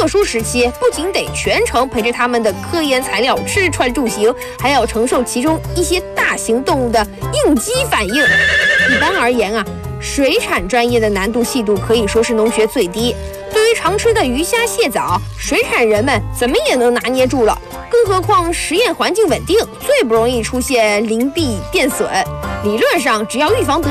特殊时期，不仅得全程陪着它们的科研材料吃穿住行，还要承受其中一些大型动物的应激反应。一般而言啊，水产专业的难度系度可以说是农学最低。对于常吃的鱼虾蟹藻，水产人们怎么也能拿捏住了。更何况实验环境稳定，最不容易出现鳞壁变损。理论上，只要预防得